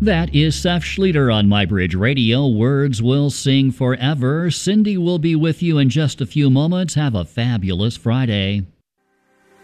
That is Seth Schlueter on MyBridge Radio. Words will sing forever. Cindy will be with you in just a few moments. Have a fabulous Friday.